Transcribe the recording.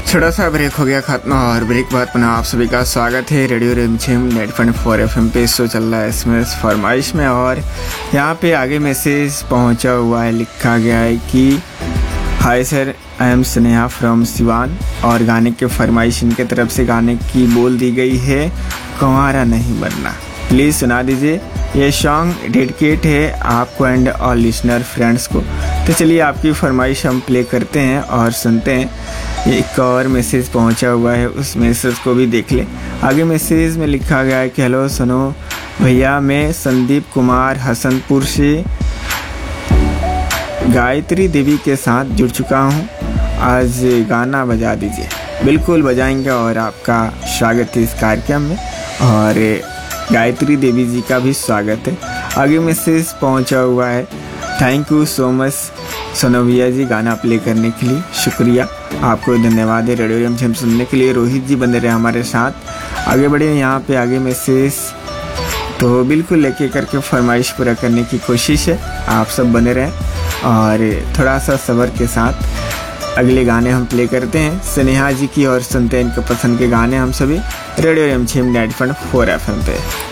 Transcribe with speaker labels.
Speaker 1: छोटा सा ब्रेक हो गया खत्म और ब्रेक के बाद पुनः आप सभी का स्वागत है रेडियो रिमझिम 90.4 FM पे। शो चल रहा है एसएमएस फरमाइश में और यहाँ पे आगे मैसेज पहुँचा हुआ है, लिखा गया है कि hi sir, I am Sneha from Siwan और गाने के फरमाइश इनके तरफ से गाने की बोल दी गई है, कुंवारा नहीं बनना, प्लीज़ सुना दीजिए। ये सॉन्ग डेडिकेट है आपको एंड ऑल लिसनर फ्रेंड्स को। तो चलिए आपकी फरमाइश हम प्ले करते हैं और सुनते हैं। एक और मैसेज पहुंचा हुआ है, उस मैसेज को भी देख लें। आगे मैसेज में लिखा गया है कि हेलो सुनो भैया, मैं संदीप कुमार हसनपुर से गायत्री देवी के साथ जुड़ चुका हूं, आज गाना बजा दीजिए। बिल्कुल बजाएंगे और आपका स्वागत है इस कार्यक्रम में और गायत्री देवी जी का भी स्वागत है। आगे मैसेज पहुंचा हुआ है, thank you so much Sonu भैया जी गाना प्ले करने के लिए, शुक्रिया, आपको धन्यवाद है रेडियो रिमझिम सुनने के लिए। रोहित जी बने रहे हमारे साथ। आगे बढ़े यहाँ पे आगे मैसेज तो बिल्कुल लेके करके फरमाइश पूरा करने की कोशिश है, आप सब बने रहें और थोड़ा सा सब्र के साथ अगले गाने हम प्ले करते हैं स्नेहा जी की और सुनते हैं इनके पसंद के गाने हम सभी रेडियो रिमझिम 90.4 FM पे।